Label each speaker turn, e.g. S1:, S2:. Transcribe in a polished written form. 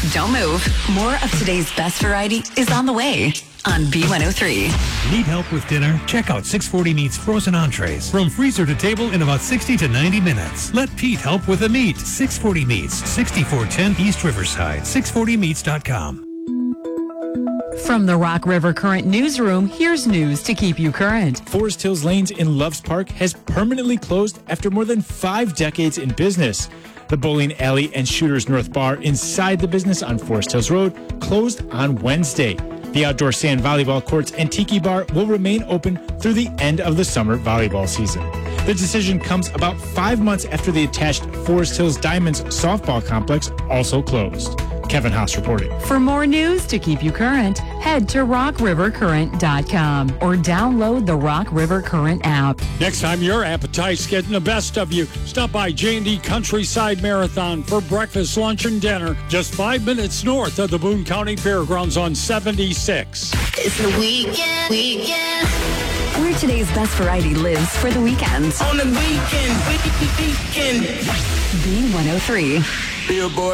S1: Don't move. More of today's best variety is on the way on B103.
S2: Need help with dinner? Check out 640 Meats frozen entrees. From freezer to table in about 60 to 90 minutes. Let Pete help with the meat. 640 Meats, 6410 East Riverside. 640meats.com.
S3: From the Rock River Current Newsroom, here's news to keep you current.
S4: Forest Hills Lanes in Loves Park has permanently closed after more than 5 decades in business. The bowling alley and Shooters North Bar inside the business on Forest Hills Road closed on Wednesday. The outdoor sand volleyball courts and tiki bar will remain open through the end of the summer volleyball season. The decision comes about 5 months after the attached Forest Hills Diamonds softball complex also closed. Kevin Haas reporting.
S3: For more news to keep you current, head to rockrivercurrent.com or download the Rock River Current app.
S5: Next time your appetite's getting the best of you, stop by J&D Countryside Marathon for breakfast, lunch, and dinner just 5 minutes north of the Boone County Fairgrounds on 76.
S6: It's the weekend.
S1: Where today's best variety lives for the weekend.
S6: On the weekend.
S1: B103.
S6: Billboard.